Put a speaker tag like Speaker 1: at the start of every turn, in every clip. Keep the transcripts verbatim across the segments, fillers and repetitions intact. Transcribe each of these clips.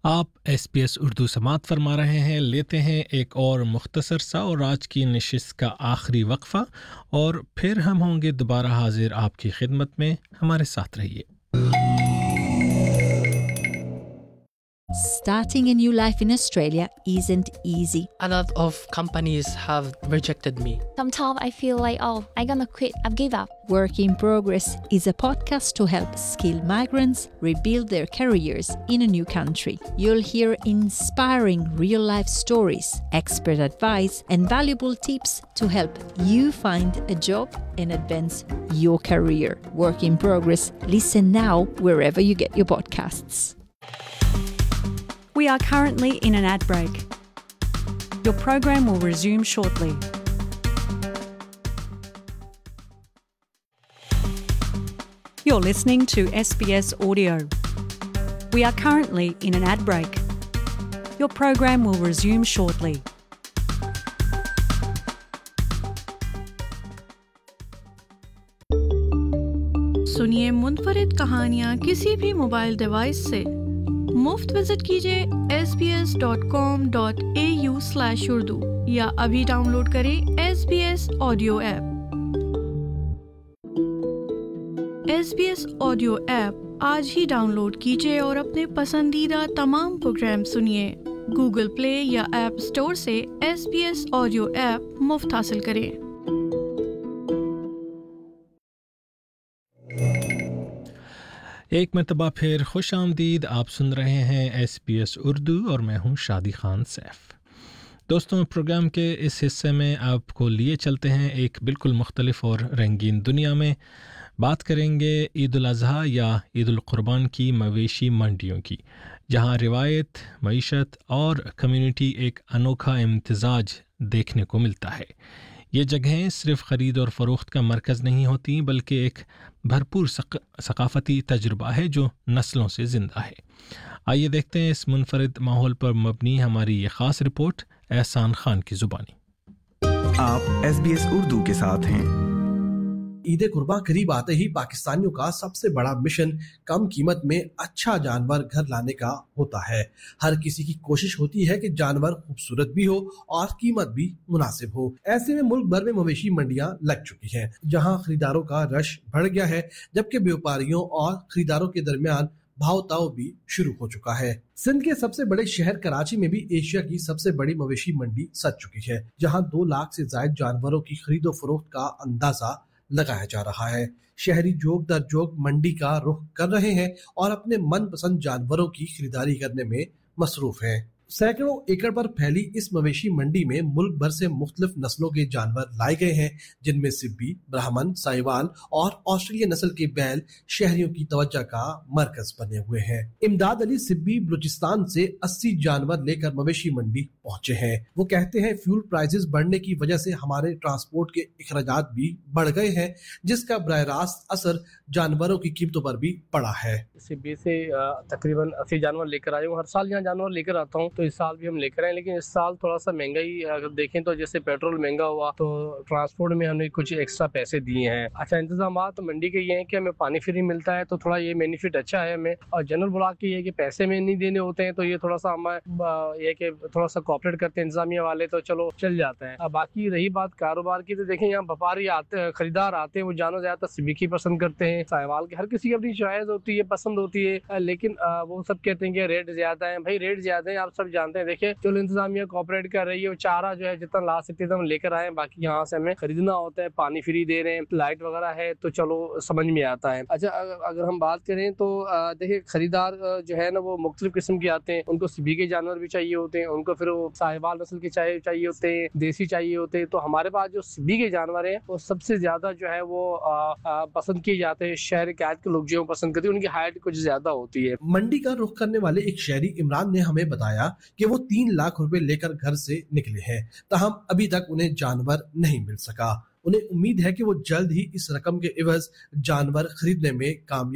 Speaker 1: آپ S P S Urdu سماعت فرما رہے ہیں. لیتے ہیں ایک اور مختصر سا اور آج کی نشست کا آخری وقفہ اور پھر ہم ہوں گے دوبارہ حاضر آپ کی خدمت میں. ہمارے ساتھ رہیے.
Speaker 2: Starting a new life in Australia isn't easy.
Speaker 3: A lot of companies have rejected me.
Speaker 4: Sometimes I feel like, oh, I'm gonna quit, I've give up.
Speaker 2: Work in Progress is a podcast to help skilled migrants rebuild their careers in a new country. You'll hear inspiring real-life stories, expert advice, and valuable tips to help you find a job and advance your career. Work in Progress. Listen now wherever you get your podcasts.
Speaker 5: We are currently in an ad break. Your program will resume shortly. You're listening to S B S Audio. We are currently in an ad break. Your program will resume shortly.
Speaker 6: سنیے منفرد کہانیاں کسی بھی mobile device سے. مفت visit کیجیے S B S dot com dot a you slash Urdu یا ابھی ڈاؤن لوڈ کریں S B S audio app. S B S audio app آج ہی ڈاؤن لوڈ کیجیے اور اپنے پسندیدہ تمام پروگرام سنیے. گوگل پلے یا ایپ اسٹور سے S B S audio app مفت حاصل کریں.
Speaker 1: ایک مرتبہ پھر خوش آمدید. آپ سن رہے ہیں ایس پی ایس اردو اور میں ہوں شادی خان سیف. دوستوں، پروگرام کے اس حصے میں آپ کو لیے چلتے ہیں ایک بالکل مختلف اور رنگین دنیا میں. بات کریں گے عید الاضحیٰ یا عید القربان کی مویشی منڈیوں کی، جہاں روایت، معیشت اور کمیونٹی ایک انوکھا امتزاج دیکھنے کو ملتا ہے. یہ جگہیں صرف خرید اور فروخت کا مرکز نہیں ہوتی بلکہ ایک بھرپور ثقافتی تجربہ ہے جو نسلوں سے زندہ ہے. آئیے دیکھتے ہیں اس منفرد ماحول پر مبنی ہماری یہ خاص رپورٹ احسان خان کی زبانی.
Speaker 7: آپ ایس بی ایس اردو کے ساتھ ہیں.
Speaker 8: عید قربان قریب آتے ہی پاکستانیوں کا سب سے بڑا مشن کم قیمت میں اچھا جانور گھر لانے کا ہوتا ہے. ہر کسی کی کوشش ہوتی ہے کہ جانور خوبصورت بھی ہو اور قیمت بھی مناسب ہو. ایسے میں ملک بھر میں مویشی منڈیاں لگ چکی ہیں جہاں خریداروں کا رش بڑھ گیا ہے، جبکہ بیوپاریوں اور خریداروں کے درمیان بھاؤ تاؤ بھی شروع ہو چکا ہے. سندھ کے سب سے بڑے شہر کراچی میں بھی ایشیا کی سب سے بڑی مویشی منڈی سج چکی ہے، جہاں دو لاکھ سے زائد جانوروں کی خرید و فروخت کا اندازہ لگایا جا رہا ہے. شہری جوگ در جوگ منڈی کا رخ کر رہے ہیں اور اپنے من پسند جانوروں کی خریداری کرنے میں مصروف ہیں. سینکڑوں ایکڑ پر پھیلی اس مویشی منڈی میں ملک بھر سے مختلف نسلوں کے جانور لائے گئے ہیں، جن میں سبی، برہمن، سائیوال اور آسٹریلین نسل کے بیل شہریوں کی توجہ کا مرکز بنے ہوئے ہیں. امداد علی سبی بلوچستان سے اسی جانور لے کر مویشی منڈی پہنچے ہیں. وہ کہتے ہیں فیول پرائسز بڑھنے کی وجہ سے ہمارے ٹرانسپورٹ کے اخراجات بھی بڑھ گئے ہیں، جس کا براہ راست اثر جانوروں کی قیمتوں پر بھی پڑا ہے.
Speaker 9: سبی سے تقریباً اسی جانور لے کر آئے ہوں. ہر سال یہاں جانور لے کر آتا ہوں تو اس سال بھی ہم لے کر آئے، لیکن اس سال تھوڑا سا مہنگائی اگر دیکھیں تو جیسے پیٹرول مہنگا ہوا تو ٹرانسپورٹ میں ہم نے کچھ ایکسٹرا پیسے دیے ہیں. اچھا انتظامات منڈی کے یہ ہیں کہ ہمیں پانی فری ملتا ہے تو تھوڑا یہ بینیفٹ اچھا ہے ہمیں، اور جنرل بلاک کے یہ کہ پیسے میں نہیں دینے ہوتے ہیں تو یہ تھوڑا سا ہمیں یہ کہ تھوڑا سا کوآپریٹ کرتے ہیں انتظامیہ والے تو چلو چل جاتا ہے. اب باقی رہی بات کاروبار کی تو دیکھیں یہاں وپاری آتے خریدار آتے ہیں، وہ جانور زیادہ تر سبی کی پسند کرتے ہیں، سائیوال کے. ہر کسی کی اپنی چوائس ہوتی ہے، پسند ہوتی ہے، لیکن وہ سب کہتے ہیں کہ ریٹ زیادہ ہیں. بھائی ریٹ زیادہ ہیں، آپ سب جانتے ہیں. دیکھیں چلو انتظامیہ کوآپریٹ کر رہی ہے، وہ چارہ جو ہے جتنا لا سکتے ہم لے کر آئے، باقی یہاں سے ہمیں خریدنا ہوتا ہے. پانی فری دے رہے ہیں، لائٹ وغیرہ ہے تو چلو سمجھ میں آتا ہے. اچھا اگر ہم بات کریں تو دیکھیں خریدار جو ہے نا وہ مختلف قسم کے آتے ہیں. ان کو سبی کے جانور بھی چاہیے ہوتے ہیں، ان کو پھر وہ ساہیوال نسل کے چاہیے ہوتے ہیں، دیسی چاہیے ہوتے ہیں. تو ہمارے پاس جو سبی کے جانور ہیں وہ سب سے زیادہ جو ہے وہ پسند کیے جاتے ہیں. شہر قید کے لوگ جو پسند کرتے ہیں، ان کی ہائٹ کچھ زیادہ ہوتی ہے.
Speaker 8: منڈی کا رخ کرنے والے ایک شہری عمران نے ہمیں بتایا کہ وہ تین لاکھ روپے لے کر گھر سے نکلے ہیں، تاہم ابھی تک انہیں جانور نہیں مل سکا. انہیں امید ہے کہ وہ جلد ہی اس رقم کے عوض جانور خریدنے میں کامیاب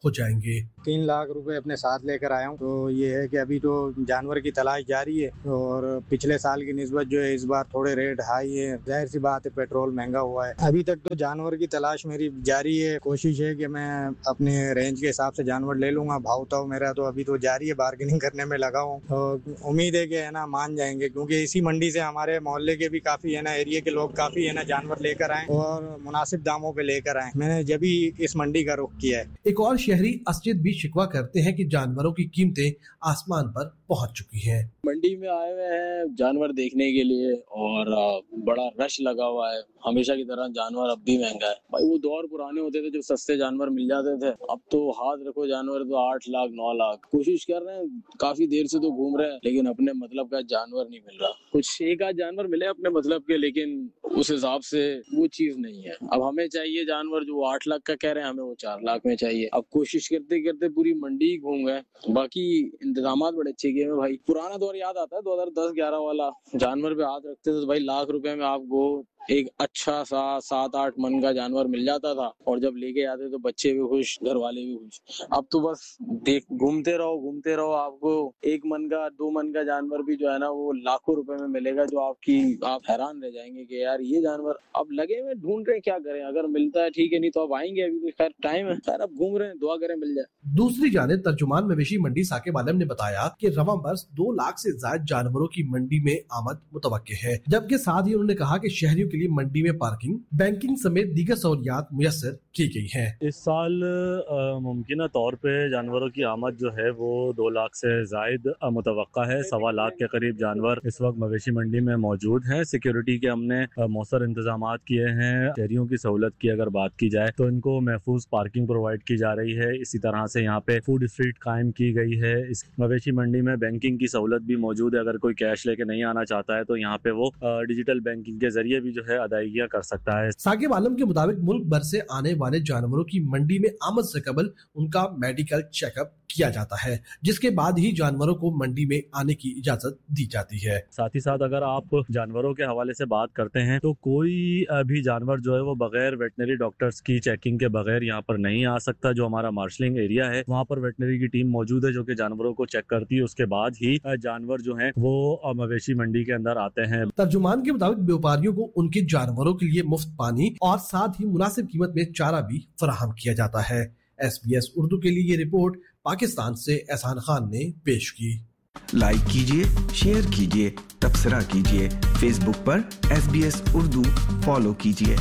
Speaker 8: ہو جائیں گے۔
Speaker 10: تین لاکھ روپے اپنے ساتھ لے کر آیا ہوں، تو یہ ہے کہ ابھی تو جانور کی تلاش جاری ہے اور پچھلے سال کی نسبت جو ہے اس بار تھوڑے ریٹ ہائی ہے، ظاہر سی بات ہے پیٹرول مہنگا ہوا ہے۔ ابھی تک تو جانور کی تلاش میری جاری ہے، کوشش ہے کہ میں اپنے رینج کے حساب سے جانور لے لوں گا، بھاؤ تاؤ میرا تو ابھی تو جاری ہے، بارگیننگ کرنے میں لگا ہوں اور امید ہے کہ ہے نا مان جائیں گے، کیونکہ اسی منڈی سے ہمارے محلے کے بھی کافی ہے نا ایریا کے لوگ کافی ہے نا جانور لے کر آئے اور مناسب داموں پہ لے کر آئے، میں نے جبھی اس منڈی کا رخ کیا ہے۔
Speaker 8: ایک اور شہری اسجد بھی شکوہ کرتے ہیں کہ جانوروں کی قیمتیں آسمان پر پہنچ چکی ہیں۔
Speaker 11: منڈی میں آئے ہوئے ہیں جانور دیکھنے کے لیے اور بڑا رش لگا ہوا ہے، ہمیشہ کی طرح جانور اب بھی مہنگا ہے بھائی، وہ دور پرانے ہوتے تھے جب سستے جانور مل جاتے تھے، اب تو ہاتھ رکھو جانور تو آٹھ لاکھ نو لاکھ، کوشش کر رہے ہیں کافی دیر سے تو گھوم رہے ہیں لیکن اپنے مطلب کا جانور نہیں مل رہا، کچھ ایک آدھ جانور ملے اپنے مطلب کے لیکن اس حساب سے وہ چیز نہیں ہے۔ اب ہمیں چاہیے جانور جو آٹھ لاکھ کا کہہ رہے ہیں ہمیں وہ چار لاکھ میں چاہیے، اب کوشش کرتے کرتے پوری منڈی ہی گھوم گئے، باقی انتظامات بڑے اچھے کیے ہیں بھائی، پرانا دور یاد آتا ہے دو ہزار دس گیارہ والا، جانور پہ ہاتھ رکھتے تھے تو بھائی لاکھ روپے میں آپ کو ایک اچھا سا سات آٹھ من کا جانور مل جاتا تھا اور جب لے کے آتے تو بچے بھی خوش گھر والے بھی خوش، اب تو بس دیکھ گھومتے رہو گھومتے رہو، آپ کو ایک من کا دو من کا جانور بھی جو ہے نا وہ لاکھوں روپے میں ملے گا، جو آپ کی آپ حیران رہ جائیں گے کہ یار یہ جانور اب لگے ہوئے ڈھونڈ رہے ہیں کیا کریں، اگر ملتا ہے ٹھیک ہے نہیں تو اب آئیں گے، ابھی خیر ٹائم ہے، خیر اب گھوم رہے ہیں دعا کریں مل جائے۔
Speaker 8: دوسری جانب ترجمان مویشی منڈی ثاقب عالم نے بتایا کہ رواں برس دو لاکھ سے زائد جانوروں کی منڈی میں آمد متوقع ہے، جبکہ ساتھ ہی انہوں نے کہا کہ شہریوں کے لیے منڈی میں پارکنگ، بینکنگ سمیت دیگر سہولیات میسر کی گئی ہیں۔
Speaker 12: اس سال ممکنہ طور پہ جانوروں کی آمد جو ہے وہ دو لاکھ سے زائد متوقع ہے، سوا لاکھ کے قریب جانور اس وقت مویشی منڈی میں موجود ہیں۔ سیکیورٹی کے ہم نے مؤثر انتظامات کیے ہیں، شہریوں کی سہولت کی اگر بات کی جائے تو ان کو محفوظ پارکنگ پرووائڈ کی جا رہی ہے، اسی طرح سے یہاں پہ فوڈ اسٹریٹ قائم کی گئی ہے۔ اس مویشی منڈی میں بینکنگ کی سہولت بھی موجود ہے، اگر کوئی کیش لے کے نہیں آنا چاہتا ہے تو یہاں پہ وہ ڈیجیٹل بینکنگ کے ذریعے بھی جو ہے ادائیگیاں کر سکتا ہے۔
Speaker 8: ثاقب عالم کے مطابق ملک بھر سے آنے والے جانوروں کی منڈی میں آمد سے قبل ان کا میڈیکل چیک اپ کیا جاتا ہے، جس کے بعد ہی جانوروں کو منڈی میں آنے کی اجازت دی جاتی ہے۔
Speaker 12: ساتھ ہی ساتھ اگر آپ جانوروں کے حوالے سے بات کرتے ہیں تو کوئی بھی جانور جو ہے وہ بغیر ویٹنری ڈاکٹرز کی چیکنگ کے بغیر یہاں پر نہیں آ سکتا۔ جو ہمارا مارشلنگ ایریا ہے وہاں پر ویٹنری کی ٹیم موجود ہے جو کہ جانوروں کو چیک کرتی ہے، اس کے بعد ہی جانور جو ہیں وہ مویشی منڈی کے اندر آتے ہیں۔
Speaker 8: ترجمان کے مطابق بیوپاریوں کو ان کے جانوروں کے لیے مفت پانی اور ساتھ ہی مناسب قیمت میں چارہ بھی فراہم کیا جاتا ہے۔ ایس بی ایس اردو کے لیے یہ رپورٹ پاکستان سے احسان خان نے پیش کی۔
Speaker 7: لائک کیجئے، شیئر کیجئے، تبصرہ کیجئے، فیس بک پر S B S Urdu follow کیجئے۔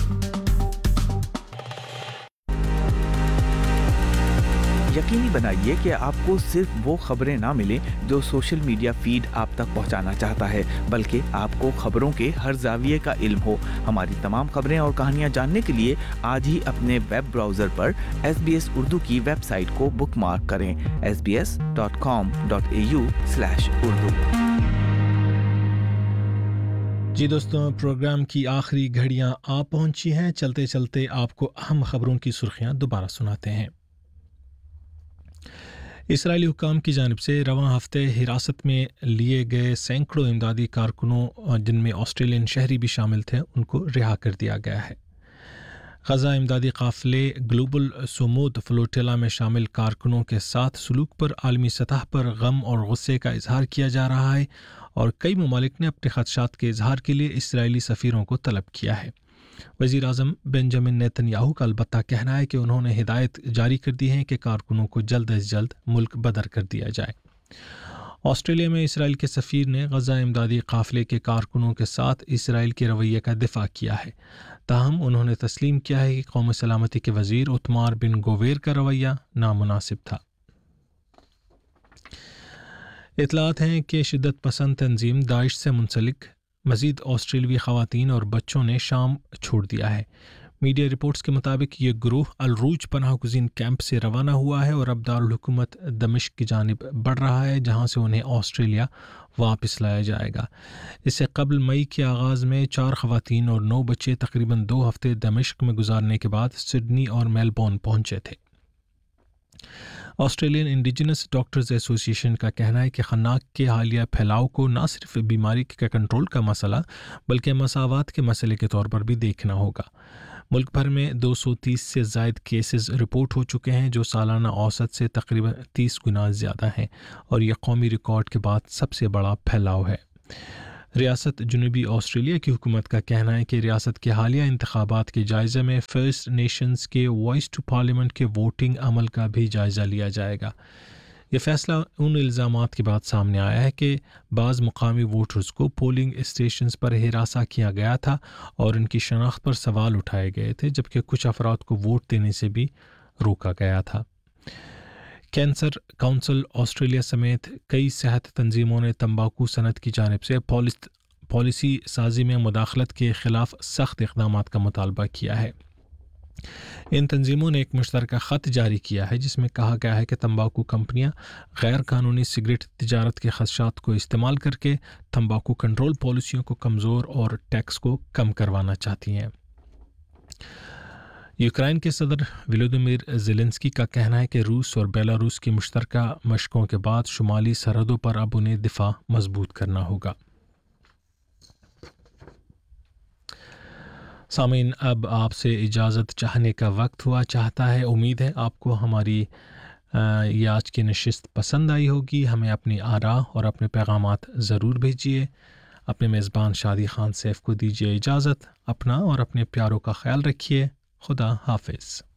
Speaker 7: یقینی بنائیے کہ آپ کو صرف وہ خبریں نہ ملیں جو سوشل میڈیا فیڈ آپ تک پہنچانا چاہتا ہے، بلکہ آپ کو خبروں کے ہر زاویے کا علم ہو۔ ہماری تمام خبریں اور کہانیاں جاننے کے لیے آج ہی اپنے ویب براؤزر پر ایس بی ایس اردو کی ویب سائٹ کو بک مارک کریں، S B S dot com dot a you slash Urdu.
Speaker 1: جی دوستوں، پروگرام کی آخری گھڑیاں آ پہنچی ہیں، چلتے چلتے آپ کو اہم خبروں کی سرخیاں دوبارہ سناتے ہیں۔ اسرائیلی حکام کی جانب سے رواں ہفتے حراست میں لیے گئے سینکڑوں امدادی کارکنوں، جن میں آسٹریلین شہری بھی شامل تھے، ان کو رہا کر دیا گیا ہے۔ غزہ امدادی قافلے گلوبل سمود فلوٹیلا میں شامل کارکنوں کے ساتھ سلوک پر عالمی سطح پر غم اور غصے کا اظہار کیا جا رہا ہے، اور کئی ممالک نے اپنے خدشات کے اظہار کے لیے اسرائیلی سفیروں کو طلب کیا ہے۔ وزیر اعظم بنجامن نیتن یاہو کا البتہ کہنا ہے کہ انہوں نے ہدایت جاری کر دی ہے کہ کارکنوں کو جلد از جلد ملک بدر کر دیا جائے۔ آسٹریلیا میں اسرائیل کے سفیر نے غزہ امدادی قافلے کے کارکنوں کے ساتھ اسرائیل کے رویے کا دفاع کیا ہے، تاہم انہوں نے تسلیم کیا ہے کہ قومی سلامتی کے وزیر اتمار بن گویر کا رویہ نامناسب تھا۔ اطلاعات ہیں کہ شدت پسند تنظیم داعش سے منسلک مزید آسٹریلوی خواتین اور بچوں نے شام چھوڑ دیا ہے۔ میڈیا رپورٹس کے مطابق یہ گروہ الروج پناہ گزین کیمپ سے روانہ ہوا ہے اور اب دارالحکومت دمشق کی جانب بڑھ رہا ہے، جہاں سے انہیں آسٹریلیا واپس لایا جائے گا۔ اس سے قبل مئی کے آغاز میں چار خواتین اور نو بچے تقریباً دو ہفتے دمشق میں گزارنے کے بعد سڈنی اور میلبورن پہنچے تھے۔ آسٹریلین انڈیجنس ڈاکٹرز ایسوسی ایشن کا کہنا ہے کہ خناق کے حالیہ پھیلاؤ کو نہ صرف بیماری کے کنٹرول کا مسئلہ بلکہ مساوات کے مسئلے کے طور پر بھی دیکھنا ہوگا۔ मुल्क भर में दो सौ तीस से ज़ायद केसेस रिपोर्ट हो चुके हैं, जो सालाना औसत से तकरीबन तीस गुना ज़्यादा हैं, और यह कौमी रिकॉर्ड के बाद सबसे बड़ा फैलाव है। रियासत जनूबी ऑस्ट्रेलिया की हुकूमत का कहना है कि रियासत के हालिया इंतखाबात के जायज़े में फर्स्ट नेशंस के वॉइस टू पार्लियामेंट के वोटिंग अमल का भी जायज़ा लिया जाएगा। ये फैसला उन इल्ज़ामात के बाद सामने आया है कि बाज़ मुकामी वोटर्स को पोलिंग स्टेशंस पर हिरासा किया गया था और उनकी शनाख्त पर सवाल उठाए गए थे, जबकि कुछ अफराद को वोट देने से भी रोका गया था। कैंसर काउंसिल ऑस्ट्रेलिया समेत कई सेहत तंजीमों ने तंबाकू सनत की जानिब से पॉलिसी साजी में मुदाखलत के ख़िलाफ़ सख्त इक़दाम का मुतालबा किया है। इन तंजीमों ने एक मुश्तरका ख़त जारी किया है जिसमें कहा गया है कि तंबाकू कंपनियां गैर कानूनी सिगरेट तिजारत के खदशात को इस्तेमाल करके तंबाकू कंट्रोल पॉलिसियों को कमज़ोर और टैक्स को कम करवाना चाहती हैं। यूक्रेन के सदर वोलोदिमीर ज़ेलेंस्की का कहना है कि रूस और बेलारूस की मुश्तरका मशकों के बाद शुमाली सरहदों पर अब उन्हें दिफा मजबूत करना होगा। सामीन, अब आपसे इजाज़त चाहने का वक्त हुआ चाहता है। उम्मीद है आपको हमारी ये आज की नशिस्त पसंद आई होगी। हमें अपनी आरा और अपने पैगामात ज़रूर भेजिए। अपने मेज़बान शादी खान सैफ को दीजिए इजाज़त। अपना और अपने प्यारों का ख्याल रखिए। खुदा हाफिज़।